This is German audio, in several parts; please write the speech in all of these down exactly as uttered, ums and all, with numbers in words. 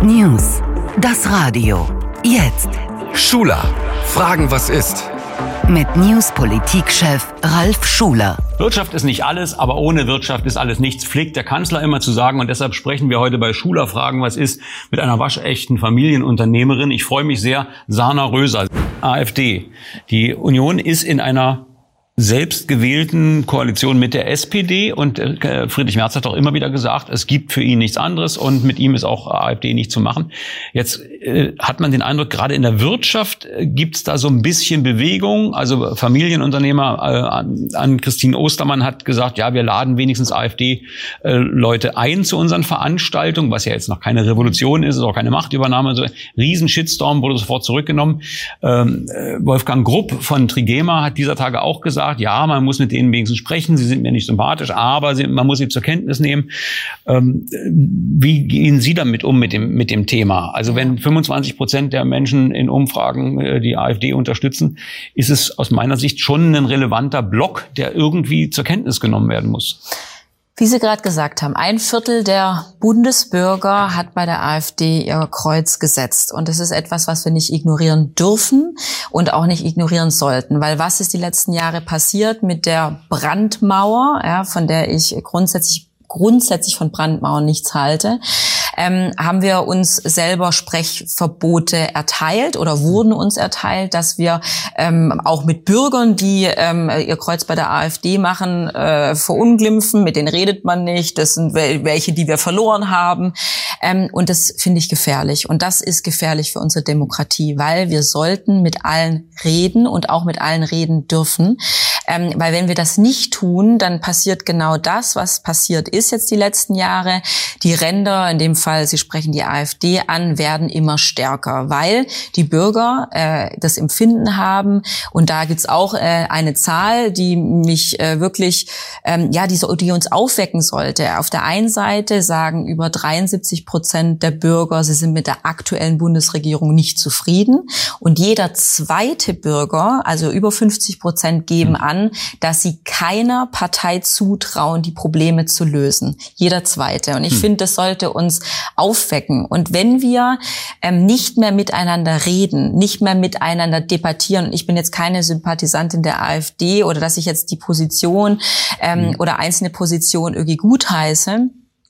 News. Das Radio. Jetzt. Schuler. Fragen, was ist? Mit News-Politik-Chef Ralf Schuler. Wirtschaft ist nicht alles, aber ohne Wirtschaft ist alles nichts, pflegt der Kanzler immer zu sagen. Und deshalb sprechen wir heute bei Schuler Fragen, was ist, mit einer waschechten Familienunternehmerin. Ich freue mich sehr, Sana Röser, AfD. Die Union ist in einer selbstgewählten Koalition mit der S P D und äh, Friedrich Merz hat auch immer wieder gesagt, es gibt für ihn nichts anderes und mit ihm ist auch AfD nicht zu machen. Jetzt äh, hat man den Eindruck, gerade in der Wirtschaft äh, gibt es da so ein bisschen Bewegung. Also Familienunternehmer äh, an, an Christine Ostermann hat gesagt, ja, wir laden wenigstens AfD-Leute äh, ein zu unseren Veranstaltungen, was ja jetzt noch keine Revolution ist, ist auch keine Machtübernahme. Also riesen Shitstorm, wurde sofort zurückgenommen. Ähm, äh, Wolfgang Grupp von Trigema hat dieser Tage auch gesagt, ja, man muss mit denen wenigstens sprechen, sie sind mir nicht sympathisch, aber sie, man muss sie zur Kenntnis nehmen. Ähm, wie gehen Sie damit um mit dem, mit dem Thema? Also wenn fünfundzwanzig Prozent der Menschen in Umfragen äh, die AfD unterstützen, ist es aus meiner Sicht schon ein relevanter Block, der irgendwie zur Kenntnis genommen werden muss. Wie Sie gerade gesagt haben, ein Viertel der Bundesbürger hat bei der AfD ihr Kreuz gesetzt. Und das ist etwas, was wir nicht ignorieren dürfen und auch nicht ignorieren sollten. Weil was ist die letzten Jahre passiert mit der Brandmauer, ja, von der ich grundsätzlich grundsätzlich von Brandmauern nichts halte, ähm, haben wir uns selber Sprechverbote erteilt oder wurden uns erteilt, dass wir ähm, auch mit Bürgern, die ähm, ihr Kreuz bei der AfD machen, äh, verunglimpfen, mit denen redet man nicht, das sind welche, die wir verloren haben. Ähm, und das finde ich gefährlich. Und das ist gefährlich für unsere Demokratie, weil wir sollten mit allen reden und auch mit allen reden dürfen. Ähm, weil wenn wir das nicht tun, dann passiert genau das, was passiert ist jetzt die letzten Jahre. Die Ränder, in dem Fall, Sie sprechen die AfD an, werden immer stärker, weil die Bürger äh, das Empfinden haben. Und da gibt's auch äh, eine Zahl, die mich äh, wirklich, ähm, ja, die, so, die uns aufwecken sollte. Auf der einen Seite sagen über dreiundsiebzig Prozent der Bürger, sie sind mit der aktuellen Bundesregierung nicht zufrieden. Und jeder zweite Bürger, also über fünfzig Prozent, geben an, dass sie keiner Partei zutrauen, die Probleme zu lösen. Jeder zweite. Und ich hm. finde, das sollte uns aufwecken. Und wenn wir ähm, nicht mehr miteinander reden, nicht mehr miteinander debattieren, und ich bin jetzt keine Sympathisantin der AfD oder dass ich jetzt die Position ähm, hm. oder einzelne Positionen irgendwie gutheiße,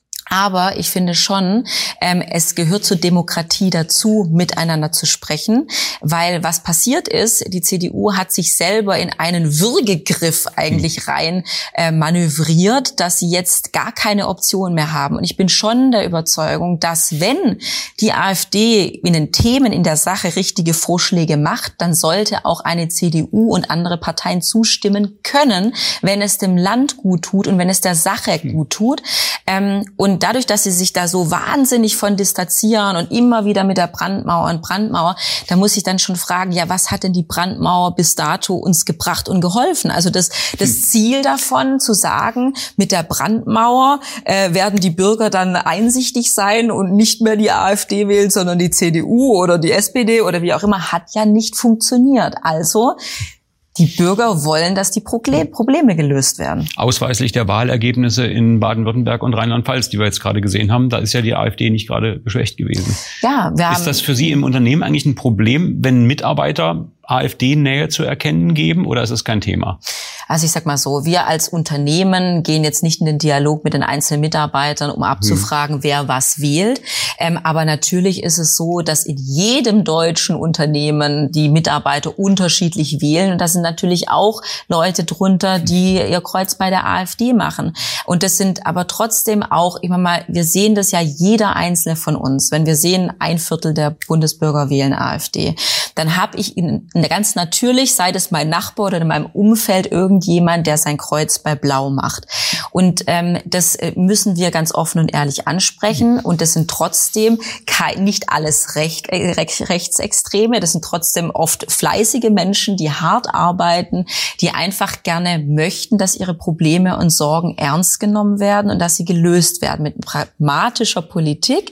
aber ich finde schon, ähm, es gehört zur Demokratie dazu, miteinander zu sprechen, weil was passiert ist, die C D U hat sich selber in einen Würgegriff eigentlich rein äh, manövriert, dass sie jetzt gar keine Option mehr haben. Und ich bin schon der Überzeugung, dass wenn die AfD in den Themen in der Sache richtige Vorschläge macht, dann sollte auch eine C D U und andere Parteien zustimmen können, wenn es dem Land gut tut und wenn es der Sache gut tut. Ähm, und dadurch, dass sie sich da so wahnsinnig von distanzieren und immer wieder mit der Brandmauer und Brandmauer, da muss ich dann schon fragen, ja, was hat denn die Brandmauer bis dato uns gebracht und geholfen? Also das, das Ziel davon zu sagen, mit der Brandmauer äh, werden die Bürger dann einsichtig sein und nicht mehr die AfD wählen, sondern die C D U oder die S P D oder wie auch immer, hat ja nicht funktioniert. Also die Bürger wollen, dass die Probleme gelöst werden. Ausweislich der Wahlergebnisse in Baden-Württemberg und Rheinland-Pfalz, die wir jetzt gerade gesehen haben, da ist ja die AfD nicht gerade geschwächt gewesen. Ja, wir haben. Ist das für Sie im Unternehmen eigentlich ein Problem, wenn Mitarbeiter AfD-Nähe zu erkennen geben, oder ist es kein Thema? Also ich sag mal so, wir als Unternehmen gehen jetzt nicht in den Dialog mit den einzelnen Mitarbeitern, um abzufragen, hm. wer was wählt. Ähm, aber natürlich ist es so, dass in jedem deutschen Unternehmen die Mitarbeiter unterschiedlich wählen. Und da sind natürlich auch Leute drunter, die ihr Kreuz bei der AfD machen. Und das sind aber trotzdem auch, ich meine mal, wir sehen das ja jeder Einzelne von uns. Wenn wir sehen, ein Viertel der Bundesbürger wählen AfD, dann habe ich in ganz natürlich, sei das mein Nachbar oder in meinem Umfeld irgendjemand, der sein Kreuz bei Blau macht. Und ähm, das müssen wir ganz offen und ehrlich ansprechen. Und das sind trotzdem kein, nicht alles Recht, äh, Rechtsextreme. Das sind trotzdem oft fleißige Menschen, die hart arbeiten, die einfach gerne möchten, dass ihre Probleme und Sorgen ernst genommen werden und dass sie gelöst werden mit pragmatischer Politik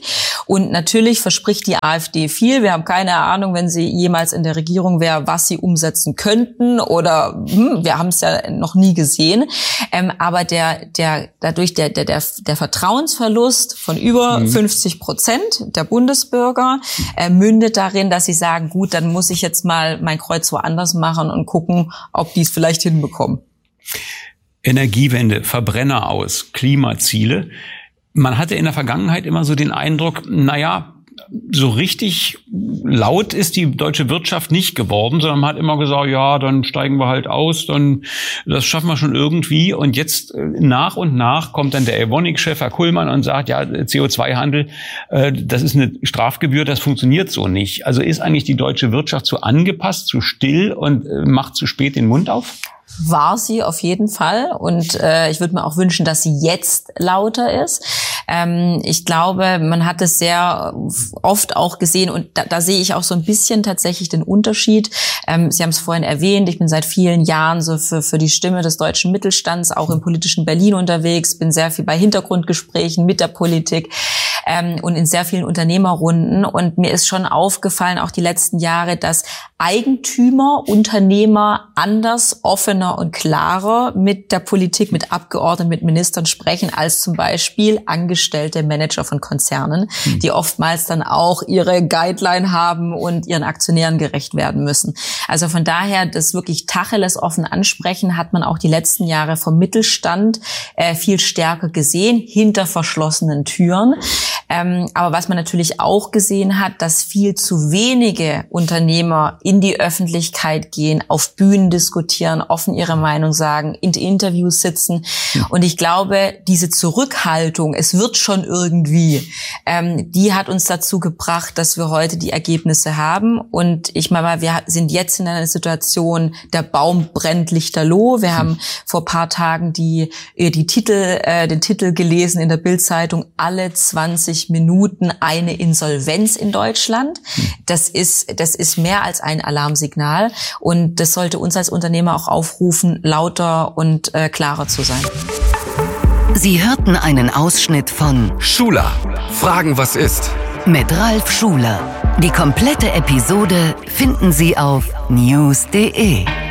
Und natürlich verspricht die AfD viel. Wir haben keine Ahnung, wenn sie jemals in der Regierung wäre, was sie umsetzen könnten oder hm, wir haben es ja noch nie gesehen. Ähm, aber der, der, dadurch der, der, der, der Vertrauensverlust von über mhm. fünfzig Prozent der Bundesbürger äh, mündet darin, dass sie sagen, gut, dann muss ich jetzt mal mein Kreuz woanders machen und gucken, ob die es vielleicht hinbekommen. Energiewende, Verbrenner aus, Klimaziele. Man hatte in der Vergangenheit immer so den Eindruck, naja, so richtig laut ist die deutsche Wirtschaft nicht geworden, sondern man hat immer gesagt, ja, dann steigen wir halt aus, dann das schaffen wir schon irgendwie. Und jetzt nach und nach kommt dann der Evonik-Chef, Herr Kullmann, und sagt, ja, C O zwei Handel, äh, das ist eine Strafgebühr, das funktioniert so nicht. Also ist eigentlich die deutsche Wirtschaft zu angepasst, zu still und äh, macht zu spät den Mund auf? War sie auf jeden Fall und äh, ich würde mir auch wünschen, dass sie jetzt lauter ist. Ähm, ich glaube, man hat es sehr oft auch gesehen und da, da sehe ich auch so ein bisschen tatsächlich den Unterschied. Ähm, Sie haben es vorhin erwähnt, ich bin seit vielen Jahren so für, für die Stimme des deutschen Mittelstands auch im politischen Berlin unterwegs, bin sehr viel bei Hintergrundgesprächen mit der Politik ähm, und in sehr vielen Unternehmerrunden und mir ist schon aufgefallen, auch die letzten Jahre, dass Eigentümer, Unternehmer anders, offener und klarer mit der Politik, mit Abgeordneten, mit Ministern sprechen, als zum Beispiel angestellte Manager von Konzernen, hm. die oftmals dann auch ihre Guideline haben und ihren Aktionären gerecht werden müssen. Also von daher, das wirklich Tacheles offen ansprechen, hat man auch die letzten Jahre vom Mittelstand äh, viel stärker gesehen, hinter verschlossenen Türen. Ähm, aber was man natürlich auch gesehen hat, dass viel zu wenige Unternehmer in die Öffentlichkeit gehen, auf Bühnen diskutieren, offen ihre Meinung sagen, in Interviews sitzen. Und ich glaube, diese Zurückhaltung, es wird schon irgendwie, ähm, die hat uns dazu gebracht, dass wir heute die Ergebnisse haben. Und ich meine, wir sind jetzt in einer Situation, der Baum brennt lichterloh. Wir haben vor ein paar Tagen die, die Titel, äh, den Titel gelesen in der Bild-Zeitung, alle zwanzig Minuten eine Insolvenz in Deutschland. Das ist, das ist mehr als ein Alarmsignal und das sollte uns als Unternehmer auch aufrufen, lauter und äh, klarer zu sein. Sie hörten einen Ausschnitt von Schuler, Fragen was ist? Mit Ralf Schuler. Die komplette Episode finden Sie auf news punkt de.